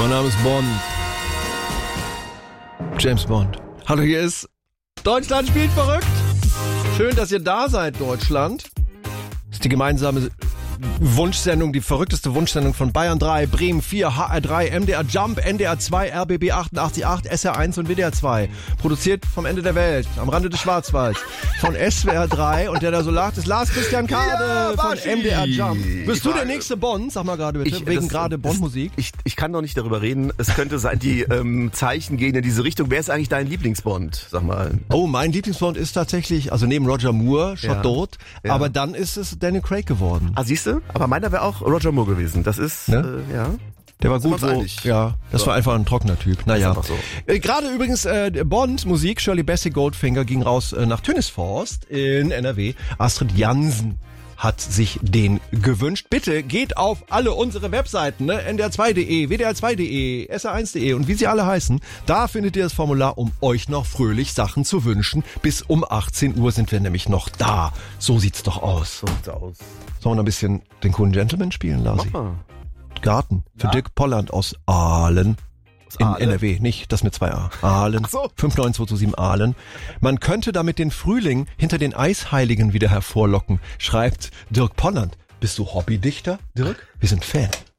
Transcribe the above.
Mein Name ist Bond. James Bond. Hallo, hier ist Deutschland spielt verrückt. Schön, dass ihr da seid, Deutschland. Das ist die gemeinsame Wunschsendung, die verrückteste Wunschsendung von Bayern 3, Bremen 4, HR3, MDR Jump, NDR 2, RBB 88.8, SR1 und WDR 2. Produziert vom Ende der Welt, am Rande des Schwarzwalds. Von SWR 3 und der da so lacht, ist Lars Christian Kade von MDR Jump. Bist du der nächste Bond? Sag mal gerade bitte, wegen gerade Bond-Musik. Ich kann noch nicht darüber reden. Es könnte sein, die Zeichen gehen in diese Richtung. Wer ist eigentlich dein Lieblingsbond? Sag mal. Oh, mein Lieblingsbond ist tatsächlich, also neben Roger Moore, schon tot, ja. Aber dann ist es Daniel Craig geworden. Ah, siehst du? Aber meiner wäre auch Roger Moore gewesen. Das ist, ja. Der war gut, das war einfach ein trockener Typ. Naja. So. Gerade übrigens Bond-Musik, Shirley Bassey Goldfinger ging raus nach Tönisforst in NRW. Astrid Jansen hat sich den gewünscht. Bitte geht auf alle unsere Webseiten, ne? ndr2.de, wdr2.de, sr1.de und wie sie alle heißen. Da findet ihr das Formular, um euch noch fröhlich Sachen zu wünschen. Bis um 18 Uhr sind wir nämlich noch da. So sieht's doch aus. Sollen wir noch ein bisschen den coolen Gentleman spielen, Lasi? Mach mal. Garten für Dirk Polland aus Aalen. In NRW, nicht das mit 2a. Aalen. 59227 Aalen. Man könnte damit den Frühling hinter den Eisheiligen wieder hervorlocken, schreibt Dirk Polland. Bist du Hobbydichter, Dirk? Wir sind Fan.